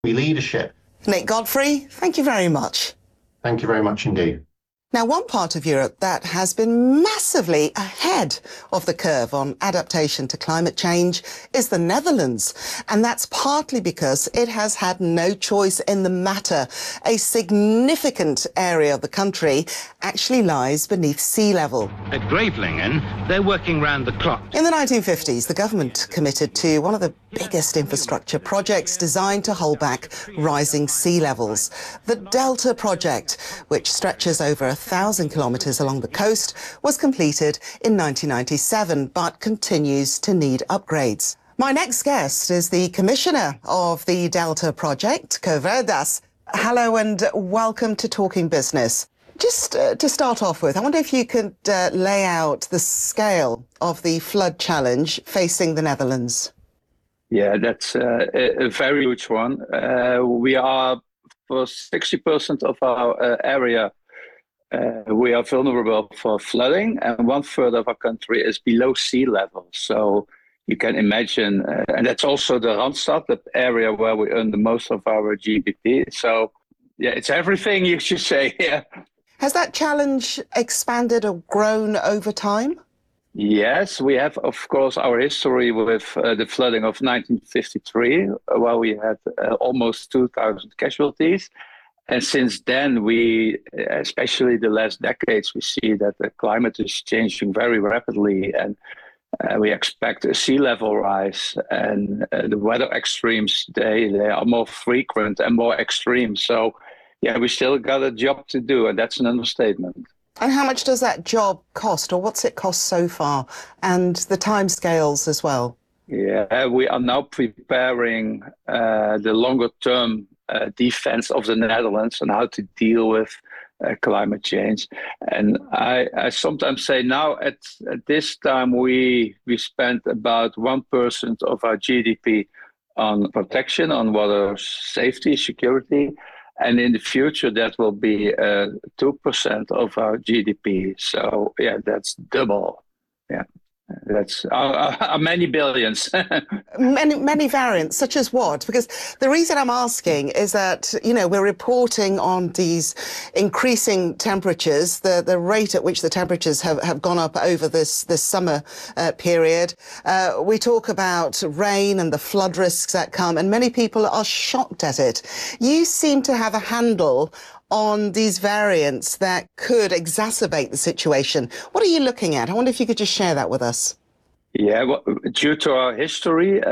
leadership. Nate Godfrey, thank you very much. Thank you very much indeed. Now, one part of Europe that has been massively ahead of the curve on adaptation to climate change is the Netherlands. And that's partly because it has had no choice in the matter. A significant area of the country actually lies beneath sea level. At Gravelingen, they're working round the clock. In the 1950s, the government committed to one of the biggest infrastructure projects designed to hold back rising sea levels. The Delta Project, which stretches over 1,000 kilometres along the coast, was completed in 1997, but continues to need upgrades. My next guest is the commissioner of the Delta Project, Koen Verdas. Hello and welcome to Talking Business. Just to start off with, I wonder if you could lay out the scale of the flood challenge facing the Netherlands. Yeah, that's a very huge one. We are, for 60% of our area, we are vulnerable for flooding, and 1/3 of our country is below sea level. So you can imagine, and that's also the Randstad, the area where we earn the most of our GDP. So yeah, it's everything you should say. Yeah. Has that challenge expanded or grown over time? Yes, we have, of course, our history with the flooding of 1953, where we had almost 2,000 casualties. And since then, we, especially the last decades, we see that the climate is changing very rapidly, and we expect a sea level rise, and the weather extremes, they are more frequent and more extreme. So yeah, we still got a job to do, and that's an understatement. And how much does that job cost, or what's it cost so far, and the timescales as well? Yeah, we are now preparing the longer term defense of the Netherlands and how to deal with climate change. And I sometimes say now at this time we spend about 1% of our GDP on protection, on water safety, security. And in the future, that will be 2% of our GDP. So yeah, that's double. Yeah. That's many billions. many variants, such as what? Because the reason I'm asking is that, you know, we're reporting on these increasing temperatures, the rate at which the temperatures have gone up over this summer period. We talk about rain and the flood risks that come, and many people are shocked at it. You seem to have a handle on these variants that could exacerbate the situation. What are you looking at? I wonder if you could just share that with us. Yeah, well, due to our history,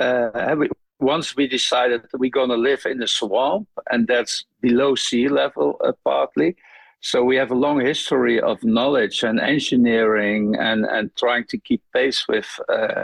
once we decided that we're going to live in a swamp, and that's below sea level partly. So we have a long history of knowledge and engineering and trying to keep pace with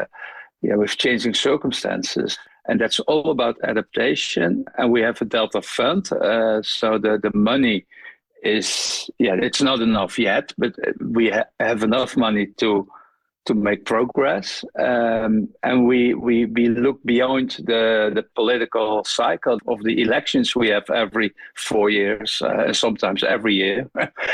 changing circumstances. And that's all about adaptation. And we have a Delta Fund. So the money is, it's not enough yet, but we have enough money to make progress. And we look beyond the political cycle of the elections we have every 4 years, sometimes every year.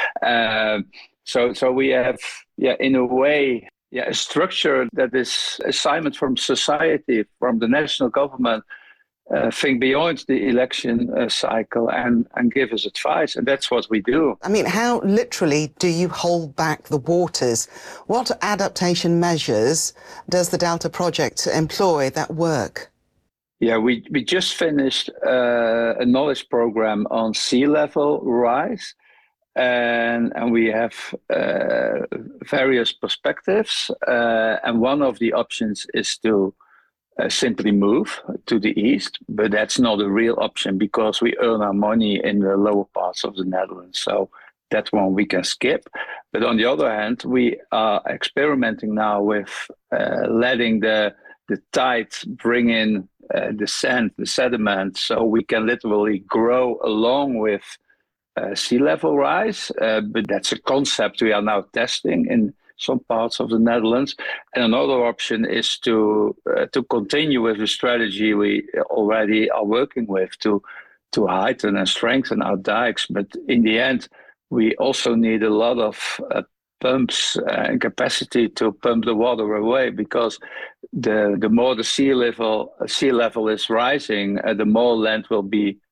So we have, in a way, a structure that is assignment from society, from the national government, think beyond the election cycle and give us advice. And that's what we do. I mean, how literally do you hold back the waters? What adaptation measures does the Delta Project employ that work? Yeah, we just finished a knowledge program on sea level rise. And we have various perspectives. And one of the options is to simply move to the east, but that's not a real option because we earn our money in the lower parts of the Netherlands. So that one we can skip. But on the other hand, we are experimenting now with letting the tide bring in the sand, the sediment, so we can literally grow along with sea level rise, but that's a concept we are now testing in some parts of the Netherlands. And another option is to continue with the strategy we already are working with to heighten and strengthen our dikes. But in the end, we also need a lot of pumps and capacity to pump the water away, because the more the sea level is rising, the more land will be